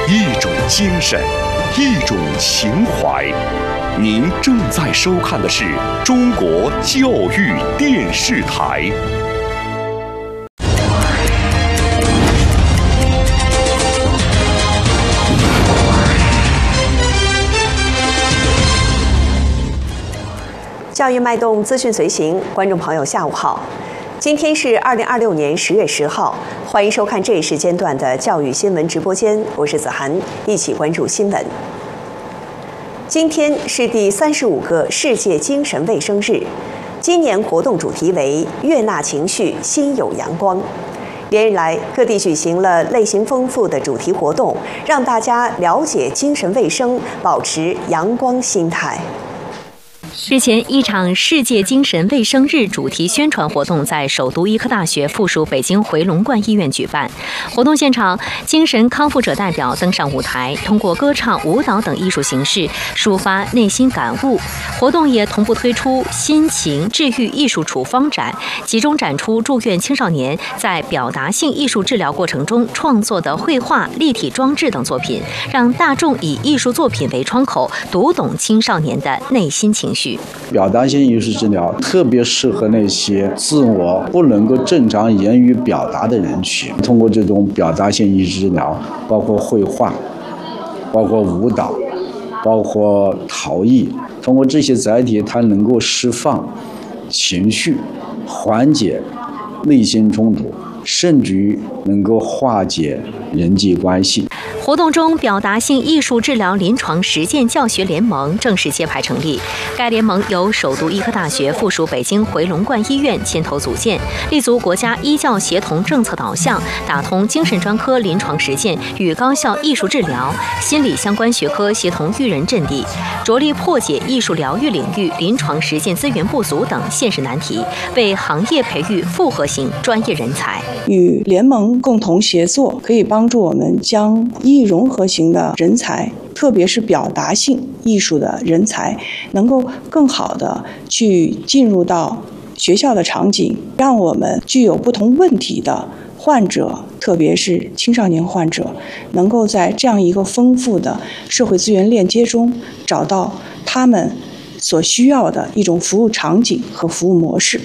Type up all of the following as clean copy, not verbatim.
一种精神，一种情怀。您正在收看的是中国教育电视台。 教育脉动，资讯随行，观众朋友下午好，今天是2026年10月10号，欢迎收看这一时间段的教育新闻直播间，我是子涵，一起关注新闻。今天是第35个世界精神卫生日，今年活动主题为悦纳情绪，心有阳光。连日来，各地举行了类型丰富的主题活动，让大家了解精神卫生，保持阳光心态。 日前，一场世界精神卫生日主题宣传活动在首都医科大学附属北京回龙观医院举办。活动现场，精神康复者代表登上舞台，通过歌唱、舞蹈等艺术形式抒发内心感悟。活动也同步推出心情治愈艺术处方展，集中展出住院青少年在表达性艺术治疗过程中创作的绘画、立体装置等作品，让大众以艺术作品为窗口，读懂青少年的内心情绪。 表达性艺术治疗特别适合那些自我不能够正常言语表达的人群。通过这种表达性艺术治疗，包括绘画，包括舞蹈，包括陶艺，通过这些载体，它能够释放情绪，缓解内心冲突，甚至于能够化解人际关系。 活动中，表达性艺术治疗临床实践教学联盟正式揭牌成立。该联盟由首都医科大学附属北京回龙观医院牵头组建，立足国家医教协同政策导向，打通精神专科临床实践与高校艺术治疗、心理相关学科协同育人阵地，着力破解艺术疗愈领域临床实践资源不足等现实难题，为行业培育复合型专业人才。 与联盟共同协作，可以帮助我们将艺融合型的人才，特别是表达性艺术的人才，能够更好的去进入到学校的场景，让我们具有不同问题的患者，特别是青少年患者，能够在这样一个丰富的社会资源链接中，找到他们所需要的一种服务场景和服务模式。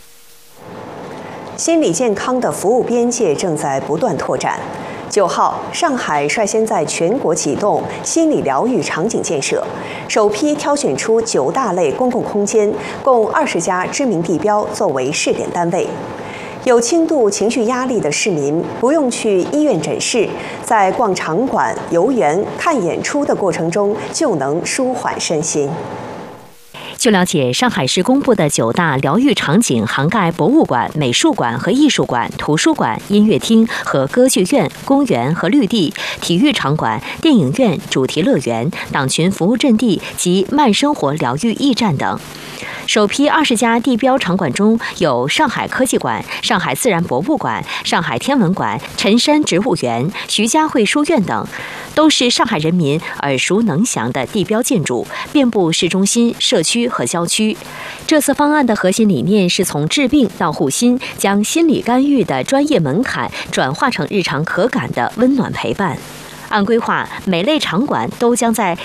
心理健康的服务边界正在不断拓展。9号，上海率先在全国启动心理疗愈场景建设，首批挑选出9大类公共空间，共20家知名地标作为试点单位。有轻度情绪压力的市民不用去医院诊室，在逛场馆、游园、看演出的过程中就能舒缓身心。 据了解，上海市公布的9大疗愈场景涵盖博物馆、美术馆和艺术馆、图书馆、音乐厅和歌剧院、公园和绿地、体育场馆、电影院、主题乐园、党群服务阵地及慢生活疗愈驿站等。首批20家地标场馆中有上海科技馆、上海自然博物馆、上海天文馆、辰山植物园、徐家汇书院等，都是上海人民耳熟能详的地标建筑，遍布市中心、社区和郊区。这次方案的核心理念是从治病到护心，将心理干预的专业门槛转化成日常可感的温暖陪伴。按规划，每类场馆都将在